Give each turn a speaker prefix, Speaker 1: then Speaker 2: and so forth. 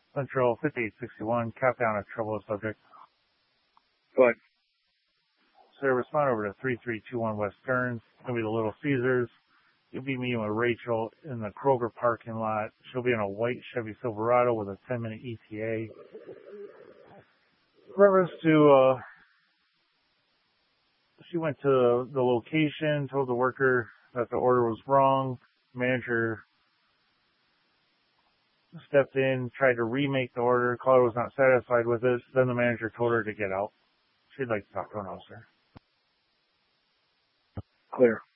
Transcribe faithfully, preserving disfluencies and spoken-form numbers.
Speaker 1: Central fifty-eight sixty-one, cap down a trouble subject.
Speaker 2: Go ahead.
Speaker 1: So respond over to three three two one West Stearns. It's going to be the Little Caesars. You'll be meeting with Rachel in the Kroger parking lot. She'll be in a white Chevy Silverado with a ten minute E T A. Reference to, uh, she went to the location, told the worker that the order was wrong. Manager stepped in, tried to remake the order. Caller was not satisfied with it. Then the manager told her to get out. She'd like to talk to an officer.
Speaker 2: Clear.